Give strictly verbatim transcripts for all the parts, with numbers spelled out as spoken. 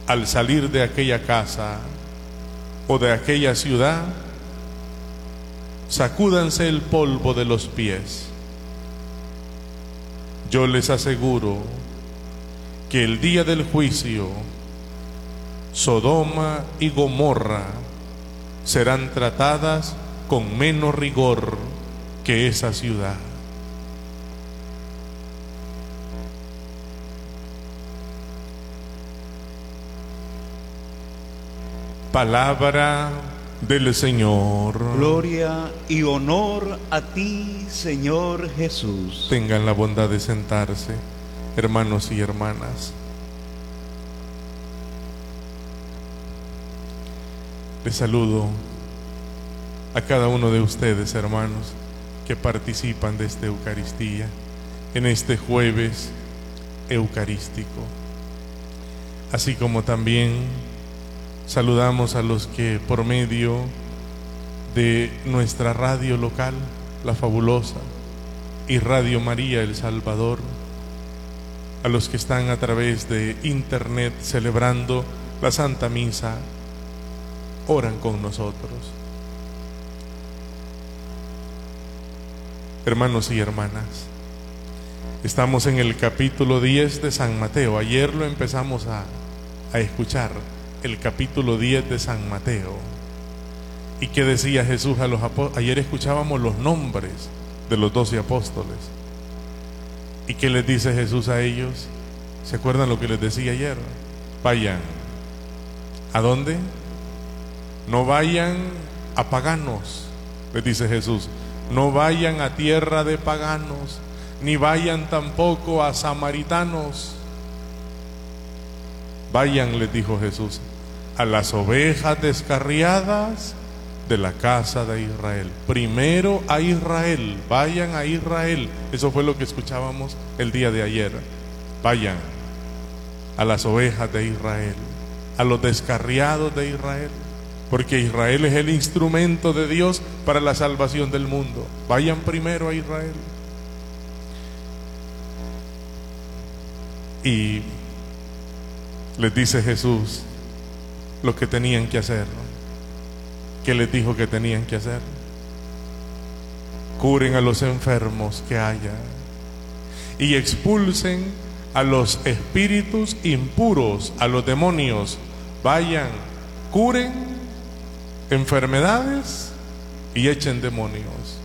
al salir de aquella casa o de aquella ciudad, sacúdanse el polvo de los pies. Yo les aseguro que el día del juicio, Sodoma y Gomorra serán tratadas con menos rigor que esa ciudad. Palabra del Señor. Gloria y honor a ti, Señor Jesús. Tengan la bondad de sentarse, hermanos y hermanas. Les saludo a cada uno de ustedes, hermanos, que participan de esta Eucaristía en este jueves eucarístico. Así como también saludamos a los que por medio de nuestra radio local, La Fabulosa, y Radio María El Salvador, a los que están a través de internet celebrando la Santa Misa, oran con nosotros. Hermanos y hermanas, estamos en el capítulo diez de San Mateo. Ayer lo empezamos a, a escuchar, el capítulo diez de San Mateo. ¿Y qué decía Jesús a los apóstoles? Ayer escuchábamos los nombres de los doce apóstoles. ¿Y qué les dice Jesús a ellos? ¿Se acuerdan lo que les decía ayer? Vayan. ¿A dónde? No vayan a paganos, les dice Jesús. No vayan a tierra de paganos, ni vayan tampoco a samaritanos. Vayan, les dijo Jesús, a las ovejas descarriadas de la casa de Israel. Primero a Israel, vayan a Israel. Eso fue lo que escuchábamos el día de ayer. Vayan a las ovejas de Israel, a los descarriados de Israel, porque Israel es el instrumento de Dios para la salvación del mundo. Vayan primero a Israel. Y les dice Jesús lo que tenían que hacer. ¿Qué les dijo que tenían que hacer? Curen a los enfermos que haya y expulsen a los espíritus impuros, a los demonios. Vayan, curen enfermedades y echen demonios.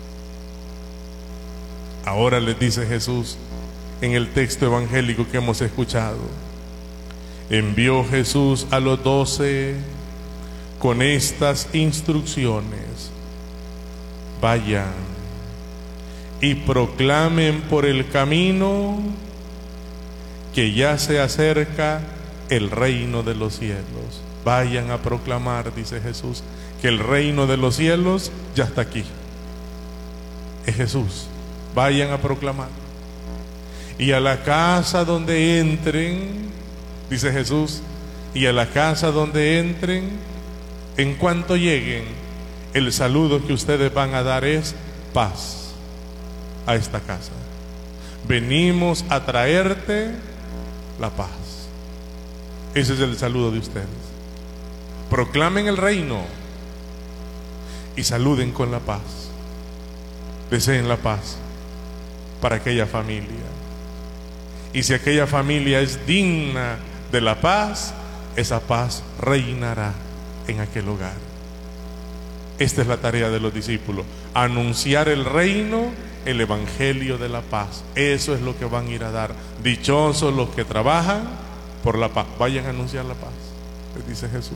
Ahora les dice Jesús en el texto evangélico que hemos escuchado: envió Jesús a los doce con estas instrucciones: vayan y proclamen por el camino que ya se acerca el reino de los cielos. Vayan a proclamar, dice Jesús, que el reino de los cielos ya está aquí. Es Jesús. Vayan a proclamar. Y a la casa donde entren, dice Jesús, y a la casa donde entren, en cuanto lleguen, el saludo que ustedes van a dar es: paz a esta casa. Venimos a traerte la paz. Ese es el saludo de ustedes. Proclamen el reino y saluden con la paz. Deseen la paz para aquella familia. Y si aquella familia es digna de la paz, esa paz reinará en aquel hogar. Esta es la tarea de los discípulos: anunciar el reino, el evangelio de la paz. Eso es lo que van a ir a dar. Dichosos los que trabajan por la paz. Vayan a anunciar la paz, les dice Jesús.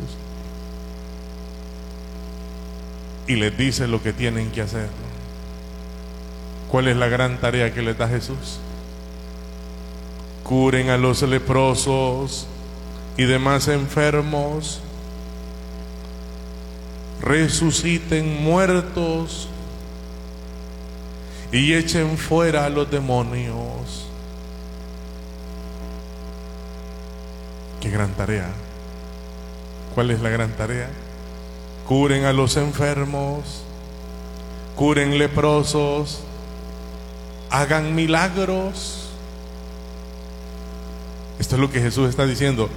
Y les dice lo que tienen que hacer. ¿Cuál es la gran tarea que les da Jesús? Curen a los leprosos y demás enfermos, resuciten muertos y echen fuera a los demonios. Qué gran tarea. ¿Cuál es la gran tarea? Curen a los enfermos, curen leprosos, hagan milagros. Esto es lo que Jesús está diciendo.